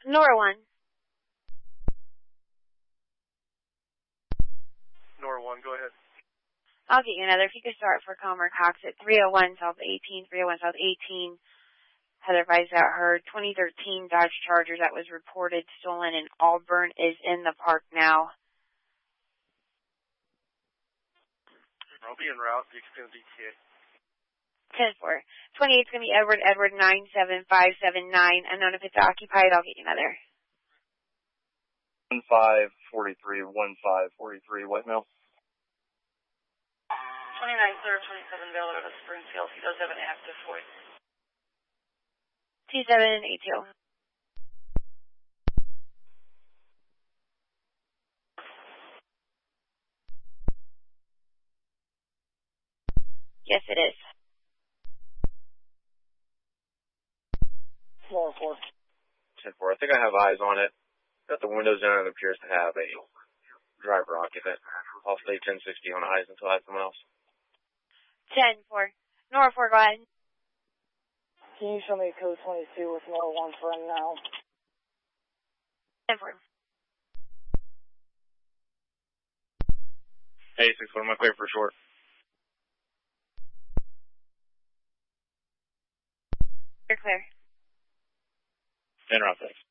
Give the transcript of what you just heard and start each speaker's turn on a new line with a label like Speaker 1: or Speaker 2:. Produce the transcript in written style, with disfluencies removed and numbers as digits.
Speaker 1: Nora 1.
Speaker 2: Nora 1, go ahead.
Speaker 1: I'll get you another. If you could start for Comer Cox at 301 South 18, 301 South 18. Heather advised that her 2013 Dodge Charger that was reported stolen in Auburn is in the park now.
Speaker 2: I'll be en route. You can send DTA.
Speaker 1: 10-4. 28 is going to be Edward 97579. Unknown if it's occupied. I'll get you another.
Speaker 3: 1543, 1543, Whitemill.
Speaker 4: 29 Third, 27 Vale Road, Springfield. He does have an active voice.
Speaker 1: T782. Yes, it is.
Speaker 4: 4-4.
Speaker 3: 10-4. I think I have eyes on it. Got the windows down and it appears to have a driver occupant. I'll stay 1060 on eyes until I have someone else.
Speaker 1: 10-4. Nora 4, go ahead.
Speaker 4: Can you show me code 22 with Nora 1 for now?
Speaker 1: 10-4.
Speaker 3: Hey, 6-4, am I clear for short?
Speaker 1: You're clear.
Speaker 3: Interrupt, thanks.